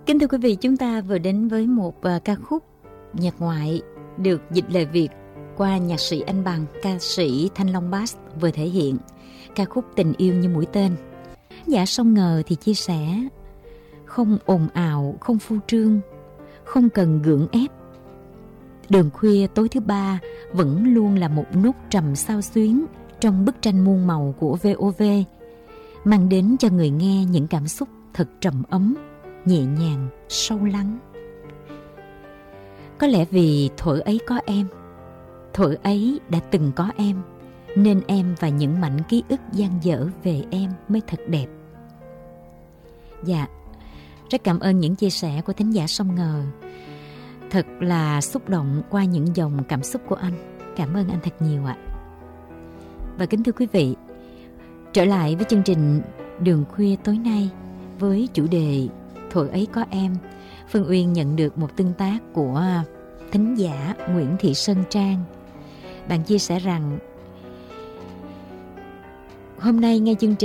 Kính thưa quý vị, chúng ta vừa đến với một ca khúc nhạc ngoại được dịch lời Việt qua nhạc sĩ Anh Bằng, ca sĩ Thanh Long Bass vừa thể hiện ca khúc Tình Yêu Như Mũi Tên. Giả Sông Ngờ thì chia sẻ: không ồn ào, không phô trương, không cần gượng ép. Đường khuya tối thứ ba vẫn luôn là một nốt trầm xao xuyến trong bức tranh muôn màu của VOV, mang đến cho người nghe những cảm xúc thật trầm ấm, nhẹ nhàng, sâu lắng. Có lẽ vì thuở ấy có em, thuở ấy đã từng có em, nên em và những mảnh ký ức dang dở về em mới thật đẹp. Dạ, rất cảm ơn những chia sẻ của thính giả Sông Ngờ. Thật là xúc động qua những dòng cảm xúc của anh. Cảm ơn anh thật nhiều ạ. Và kính thưa quý vị, trở lại với chương trình Đường Khuya tối nay với chủ đề Thuở Ấy Có Em, Phương Uyên nhận được một tương tác của thính giả Nguyễn Thị Sơn Trang. Bạn chia sẻ rằng hôm nay nghe chương trình